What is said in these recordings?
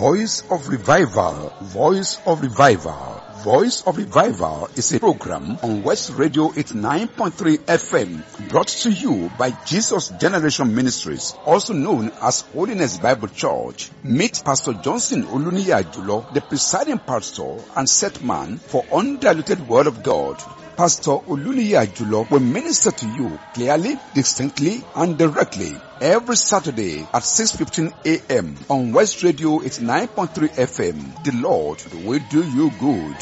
Voice of Revival. Voice of Revival. Voice of Revival is a program on West Radio 89.3 FM brought to you by Jesus Generation Ministries, also known as Holiness Bible Church. Meet Pastor Johnson Oluniyi Ajulo, the presiding pastor and set man for undiluted Word of God. Pastor Oluniyi Ajulo will minister to you clearly, distinctly, and directly every Saturday at 6:15 a.m. on West Radio 89.3 FM. The Lord will do you good.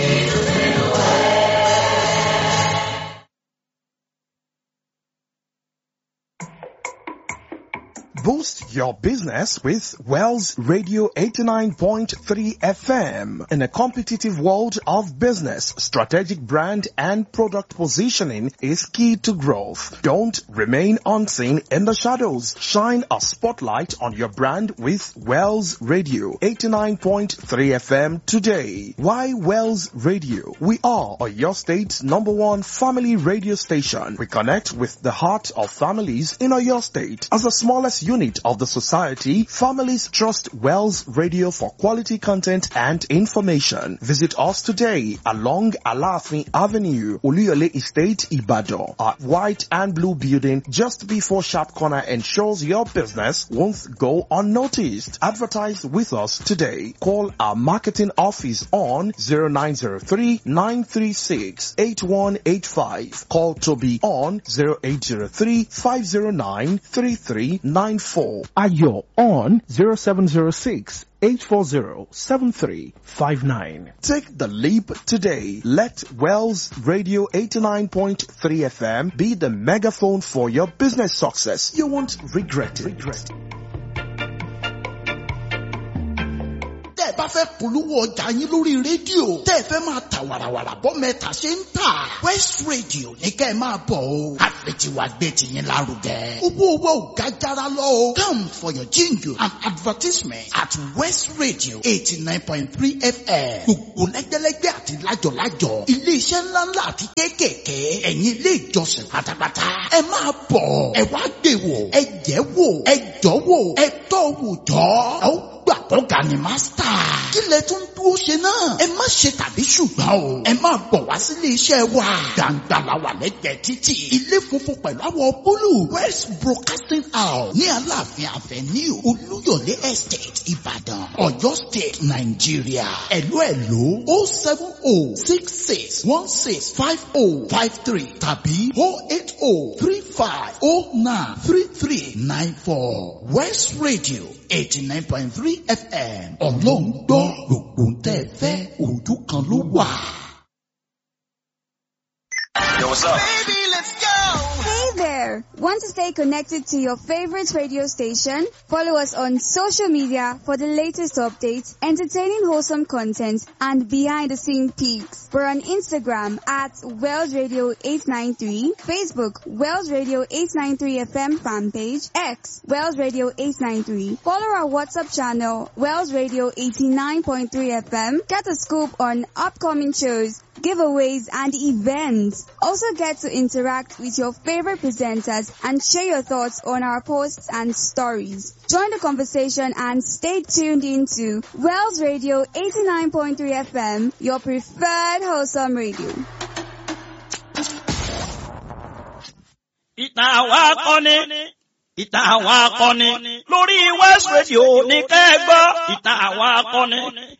Boost your business with Wells Radio 89.3 FM. In a competitive world of business, strategic brand and product positioning is key to growth. Don't remain unseen in the shadows. Shine a spotlight on your brand with Wells Radio 89.3 FM today. Why Wells Radio? We are your state's #1 family radio station. We connect with the heart of families in your state. As the smallest unit of the society, families trust Wells Radio for quality content and information. Visit us today along Alafin Avenue, Oluyole Estate, Ibadan. Our white and blue building just before Sharp Corner ensures your business won't go unnoticed. Advertise with us today. Call our marketing office on 0903-936-8185. Call Toby on 0803-509-3394. Ayo on 0706-840-7359. Take the leap today. Let Wells Radio 89.3 FM be the megaphone for your business success. You won't regret it. Tẹ́ ẹ bá fẹ́ polówó ọjà yín lórí rédíò, tẹ́ ẹ fẹ́ máa ta wàràwàrà bọ́ mẹ́ta ṣe ń tà. West Radio ní kẹ́ ẹ máa bọ̀ o. Àfẹ̀tiwa gbé tiyín lárugẹ. Owó owó ò ga jára lọ o. Come for your jingle and advertisement at West Radio 89.3 FM. Gbogbo lẹ́gbẹ́lẹ́gbẹ́ àti lájọ̀lájọ̀. Ilé-iṣẹ́ ńláńlá àti kéékèèké. Ẹ̀yin ilé ìjọsìn pátápátá. Ẹ máa bọ̀. Ẹ wá gbé wò. Ẹ jẹ́ wò. Ẹ jọ́ wò. Ẹ tọ́ wò jọ́. Gbà kọ́ga ni mástà. Kí lẹ tún dúró ṣe náà? Ẹ má ṣe tàbí ṣùgbọ́n o. Ẹ máa bọ̀ wá sílé iṣẹ́ wa. Gbàǹgbà la wà lẹ́gbẹ̀ẹ́ títì. Ilé funfun pẹ̀lú àwọ̀ búlù. West Broadcasting House ní Aláàfin Avenue Olúyọ̀lé Estate Ìbàdàn, Ọ̀yọ́ State, Nàìjíríà. Ẹ̀lú 07066165053 tàbí 08035093394. West Radio 89.3 FM. Ọlọ́run gbọ́ gbogbo tẹ́ ẹ fẹ́, ojú kan ló wà. Yo, what's up? Baby, let's go! Hey there! Want to stay connected to your favorite radio station? Follow us on social media for the latest updates, entertaining wholesome content, and behind-the-scene peaks. We're on Instagram at Wells Radio 893, Facebook Wells Radio 893 FM fan page, X Wells Radio 893. Follow our WhatsApp channel Wells Radio 89.3 FM. Get a scoop on upcoming shows, giveaways, and events. Also get to interact with your favorite presenters and share your thoughts on our posts and stories. Join the conversation and stay tuned into Wells Radio 89.3 FM, your preferred wholesome radio. Ìtàn àwọn akọni lórí West Radio ní kẹ́gbọ́. Ìtàn àwọn akọni.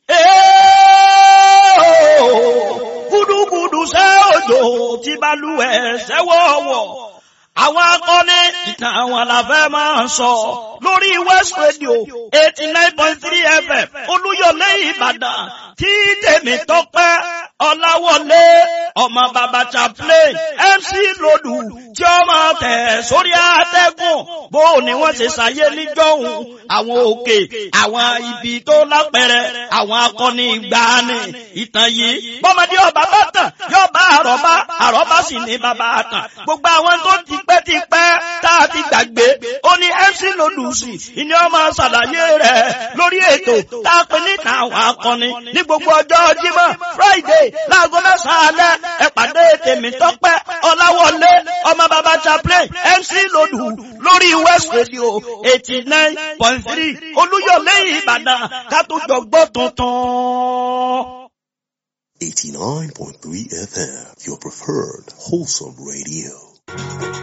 Gúdúgúdú ṣẹ́ òjò tí balùwẹ̀ ṣẹ́wọ̀wọ̀. Àwọn akọni ìtàn àwọn làfẹ́ máa ń sọ lórí West Radio 89.3 FM Olúyọ̀lé Ìbàdàn. Tí tèmi tọ́pẹ́ Ọláwọlé ọmọ bàbá chaplain MC Lòdù tí ó máa tẹ̀ sórí àtẹ́gùn. Bó ni wọ́n ṣe ṣàyé níjọ́hun, àwọn òkè, àwọn ibi tó lápẹẹrẹ, àwọn akọni ìgbàanì. Ìtàn yìí bọ́mọdé ọba bá tàn yóò bá àrọ́bá sì ní bàbá àtàn. Gbogbo àwọn tó ti pẹ́ tá a ti gbàgbé, ó ní MC Lòdù sí ìní ọmọ ṣàlàyé rẹ̀ lórí ètò tá a pè ní ìtàn àwọn akọni ní gbogbo ọjọ́ Jímọ̀ Friday láago 9 alẹ́ ẹ pàdé Tèmítọ́pẹ́ Ọláwọlé ọmọ bàbá chaplain MC Lòdù lórí West Radio 89.3 Olúyọ̀lé Ìbàdàn ká tó jọ gbọ́ tuntun. 89.3 FM, your preferred wholesome radio.